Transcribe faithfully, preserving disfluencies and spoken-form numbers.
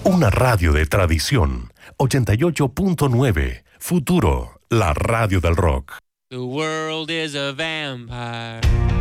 Una radio de tradición. ochenta y ocho punto nueve. Futuro, la radio del rock. The world is a vampire.